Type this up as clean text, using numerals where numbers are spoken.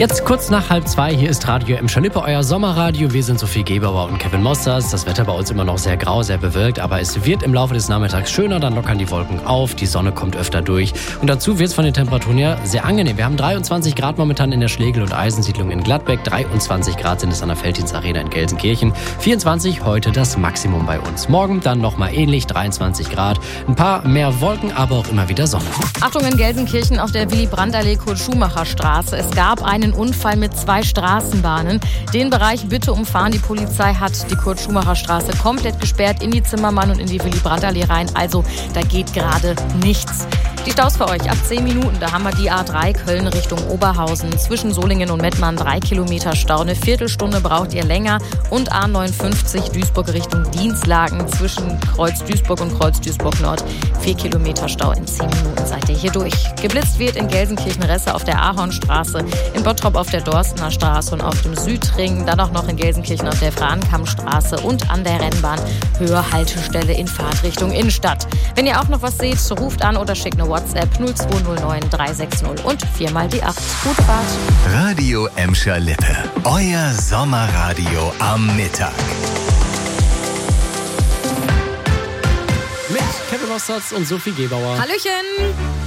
Jetzt kurz nach 1:30, hier ist Radio Emscher-Lippe, euer Sommerradio. Wir sind Sophie Gebauer und Kevin Mosters. Das Wetter bei uns immer noch sehr grau, sehr bewölkt, aber es wird im Laufe des Nachmittags schöner, dann lockern die Wolken auf, die Sonne kommt öfter durch und dazu wird es von den Temperaturen her sehr angenehm. Wir haben 23 Grad momentan in der Schlegel- und Eisensiedlung in Gladbeck, 23 Grad sind es an der Felddienstarena in Gelsenkirchen, 24 heute das Maximum bei uns. Morgen dann nochmal ähnlich, 23 Grad, ein paar mehr Wolken, aber auch immer wieder Sonne. Achtung in Gelsenkirchen auf der Willy-Brandt-Allee Kurt-Schumacher-Straße. Es gab einen Unfall mit 2 Straßenbahnen. Den Bereich bitte umfahren. Die Polizei hat die Kurt-Schumacher-Straße komplett gesperrt in die Zimmermann und in die Willy-Brandt-Allee rein. Also da geht gerade nichts. Die Staus für euch ab 10 Minuten. Da haben wir die A3 Köln Richtung Oberhausen. Zwischen Solingen und Mettmann 3 Kilometer Stau. Eine Viertelstunde braucht ihr länger. Und A59 Duisburg Richtung Dienstlagen. Zwischen Kreuz Duisburg und Kreuz Duisburg Nord 4 Kilometer Stau. In 10 Minuten seid ihr hier durch. Geblitzt wird in Gelsenkirchen-Resse auf der Ahornstraße, in Bottrop auf der Dorstener Straße und auf dem Südring. Dann auch noch in Gelsenkirchen auf der Frahnkammstraße und an der Rennbahn. Höhe Haltestelle in Fahrtrichtung Innenstadt. Wenn ihr auch noch was seht, ruft an oder schickt eine WhatsApp 0209 360 und 4x die 8. Gute Fahrt. Radio Emscher-Lippe. Euer Sommerradio am Mittag. Mit Kevin Mosters und Sophie Gebauer. Hallöchen!